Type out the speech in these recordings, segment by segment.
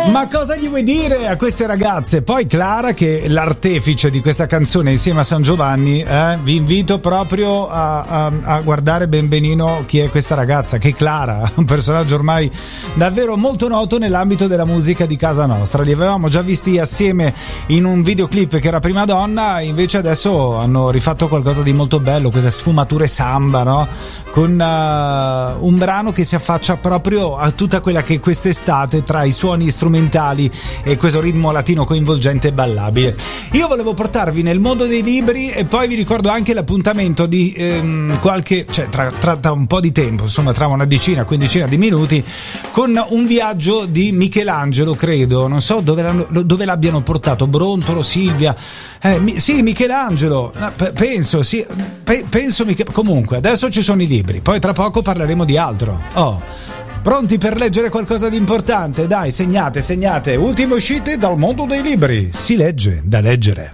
Ma cosa gli vuoi dire a queste ragazze? Poi Clara, che è l'artefice di questa canzone insieme a San Giovanni, vi invito proprio a guardare ben benino chi è questa ragazza, che è Clara, un personaggio ormai davvero molto noto nell'ambito della musica di casa nostra. Li avevamo già visti assieme in un videoclip che era Prima Donna, invece adesso hanno rifatto qualcosa di molto bello, queste sfumature samba, no? Con un brano che si affaccia proprio a tutta quella che quest'estate, tra i suoni strumentali e questo ritmo latino coinvolgente e ballabile. Io volevo portarvi nel mondo dei libri e poi vi ricordo anche l'appuntamento di tra un po' di tempo, insomma tra una quindicina di minuti, con un viaggio di Michelangelo, credo, non so dove l'abbiano portato, Brontolo, Silvia, sì, Michelangelo, penso, sì, penso comunque adesso ci sono i libri, poi tra poco parleremo di altro. Pronti per leggere qualcosa di importante? Dai, segnate. Ultime uscite dal mondo dei libri. Si legge da leggere.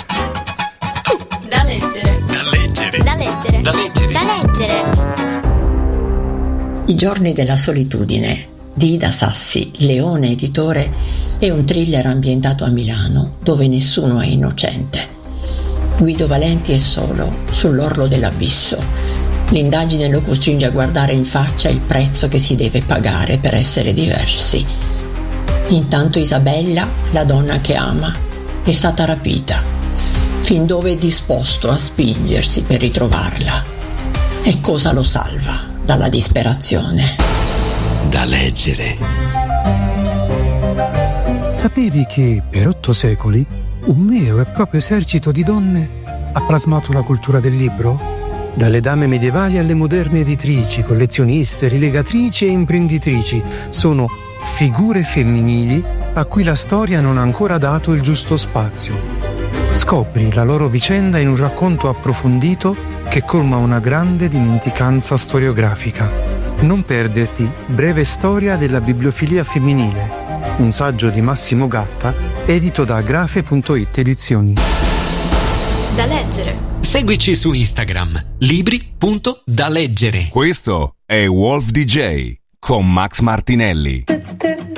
Da leggere. Da leggere. Da leggere. Da leggere. Da leggere. I giorni della solitudine di Ida Sassi, Leone editore, è un thriller ambientato a Milano dove nessuno è innocente. Guido Valenti è solo, sull'orlo dell'abisso. L'indagine lo costringe a guardare in faccia il prezzo che si deve pagare per essere diversi. Intanto Isabella, la donna che ama, è stata rapita, fin dove è disposto a spingersi per ritrovarla. E cosa lo salva dalla disperazione? Da leggere. Sapevi che per 8 secoli un vero e proprio esercito di donne ha plasmato la cultura del libro? Dalle dame medievali alle moderne editrici, collezioniste, rilegatrici e imprenditrici, sono figure femminili a cui la storia non ha ancora dato il giusto spazio. Scopri la loro vicenda in un racconto approfondito che colma una grande dimenticanza storiografica. Non perderti Breve storia della bibliofilia femminile, un saggio di Massimo Gatta, edito da Grafe.it Edizioni. Da leggere. Seguici su Instagram, libri.daleggere. Questo è Wolf DJ con Max Martinelli.